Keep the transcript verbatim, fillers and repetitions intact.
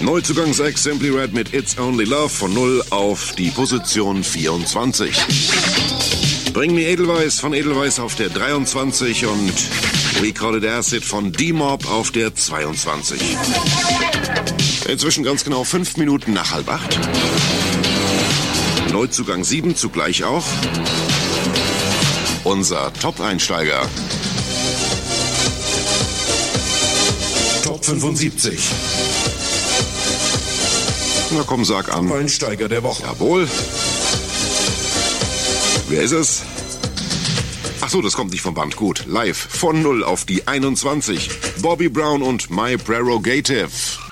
Neuzugang Zach Simply Red mit It's Only Love von null auf die Position vierundzwanzig. Bring mir Edelweiss von Edelweiss auf der dreiundzwanzig und We Call It Acid von D-Mob auf der zweiundzwanzig. Inzwischen ganz genau fünf Minuten nach halb acht. Neuzugang sieben zugleich auch. Unser Top-Einsteiger. Top fünfundsiebzig. Na komm, sag an. Top-Einsteiger der Woche. Jawohl. Wer ist es? Ach so, das kommt nicht vom Band. Gut. Live von null auf die einundzwanzig. Bobby Brown und My Prerogative.